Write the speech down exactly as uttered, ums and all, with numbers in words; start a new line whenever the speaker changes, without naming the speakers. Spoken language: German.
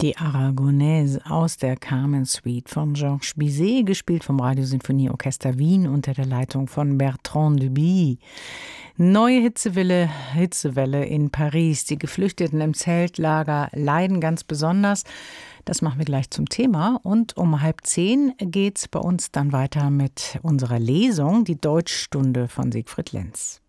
Die Aragonaise aus der Carmen Suite von Georges Bizet, gespielt vom Radiosinfonieorchester Wien unter der Leitung von Bertrand Duby. Neue Hitzewelle, Hitzewelle in Paris. Die Geflüchteten im Zeltlager leiden ganz besonders. Das machen wir gleich zum Thema. Und um halb zehn geht's bei uns dann weiter mit unserer Lesung, die Deutschstunde von Siegfried Lenz.